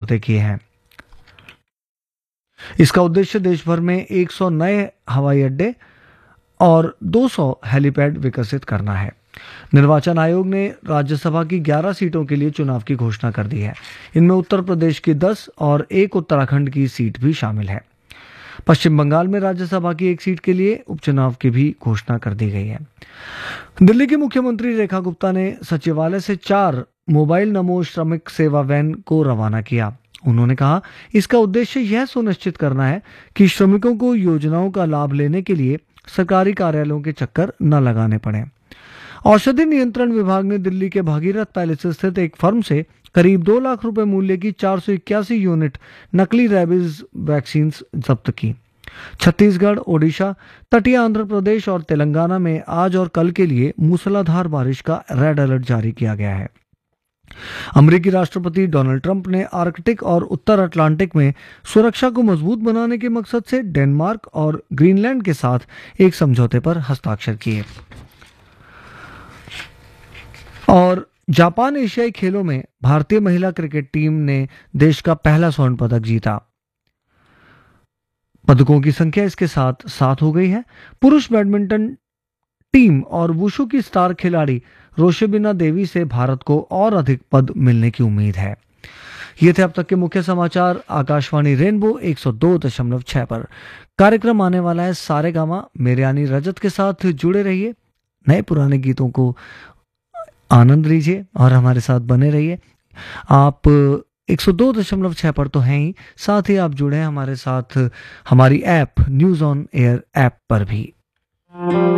समझौते किए हैं। इसका उद्देश्य देश भर में 100 नए हवाई अड्डे और 200 हेलीपैड विकसित करना है। निर्वाचन आयोग ने राज्यसभा की 11 सीटों के लिए चुनाव की घोषणा कर दी है। इनमें उत्तर प्रदेश की 10 और एक उत्तराखंड की सीट भी शामिल है। पश्चिम बंगाल में राज्यसभा की एक सीट के लिए उपचुनाव की भी घोषणा कर दी गई है। दिल्ली की मुख्यमंत्री रेखा गुप्ता ने सचिवालय से 4 मोबाइल नमो श्रमिक सेवा वैन को रवाना किया। उन्होंने कहा, इसका उद्देश्य यह सुनिश्चित करना है कि श्रमिकों को योजनाओं का लाभ लेने के लिए सरकारी कार्यालयों के चक्कर न लगाने पड़े। औषधि नियंत्रण विभाग ने दिल्ली के भागीरथ पैलेस स्थित एक फर्म से करीब 2 लाख रुपए मूल्य की 481 यूनिट नकली रेबीज वैक्सीन जब्त की। छत्तीसगढ़, ओडिशा, तटीय आंध्र प्रदेश और तेलंगाना में आज और कल के लिए मूसलाधार बारिश का रेड अलर्ट जारी किया गया है। अमेरिकी राष्ट्रपति डोनाल्ड ट्रंप ने आर्कटिक और उत्तर अटलांटिक में सुरक्षा को मजबूत बनाने के मकसद से डेनमार्क और ग्रीनलैंड के साथ एक समझौते पर हस्ताक्षर किए। और जापान एशियाई खेलों में भारतीय महिला क्रिकेट टीम ने देश का पहला स्वर्ण पदक जीता। पदकों की संख्या इसके साथ 7 हो गई है। पुरुष बैडमिंटन टीम और वुशु की स्टार खिलाड़ी रोशेबिना देवी से भारत को और अधिक पद मिलने की उम्मीद है। ये थे अब तक के मुख्य समाचार। आकाशवाणी रेनबो 102.6 पर कार्यक्रम आने वाला है सारेगामा मेरे यानी रजत के साथ। जुड़े रहिए, नए पुराने गीतों को आनंद लीजिए और हमारे साथ बने रहिए। आप 102.6 पर तो हैं ही, साथ ही आप जुड़े हैं हमारे साथ हमारी app news on air app पर भी।